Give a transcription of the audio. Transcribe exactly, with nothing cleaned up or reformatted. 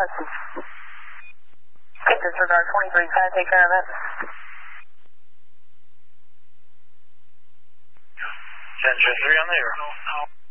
Hudson. Okay, disregard twenty-three, try to take care of it. ten three on the air.